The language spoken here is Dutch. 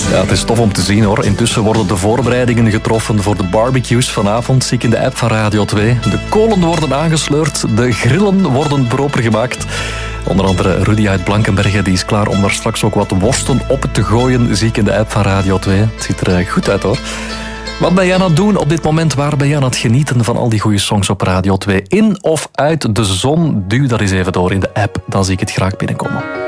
Ja, het is tof om te zien hoor. Intussen worden de voorbereidingen getroffen voor de barbecues vanavond. Zie ik in de app van Radio 2. De kolen worden aangesleurd, de grillen worden proper gemaakt. Onder andere Rudy uit Blankenberge, die is klaar om daar straks ook wat worsten op te gooien. Zie ik in de app van Radio 2. Het ziet er goed uit hoor. Wat ben jij aan het doen op dit moment? Waar ben jij aan het genieten van al die goede songs op Radio 2? In of uit de zon? Duw dat eens even door in de app, dan zie ik het graag binnenkomen.